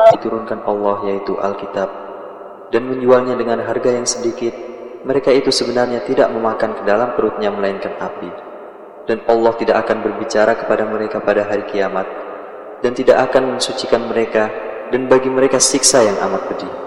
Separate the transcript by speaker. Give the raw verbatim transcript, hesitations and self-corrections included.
Speaker 1: diturunkan Allah, yaitu Alkitab, dan menjualnya dengan harga yang sedikit, mereka itu sebenarnya tidak memakan ke dalam perutnya melainkan api. Dan Allah tidak akan berbicara kepada mereka pada hari kiamat, dan tidak akan mensucikan mereka, dan bagi mereka siksa yang amat pedih.